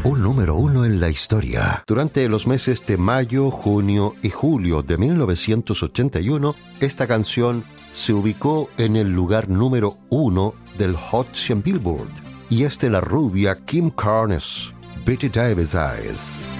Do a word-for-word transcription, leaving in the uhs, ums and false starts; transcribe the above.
un número uno en la historia. Durante los meses de mayo, junio y julio de mil novecientos ochenta y uno, esta canción se ubicó en el lugar número uno del Hot cien Billboard. Y es de la rubia Kim Carnes, Betty Davis Eyes.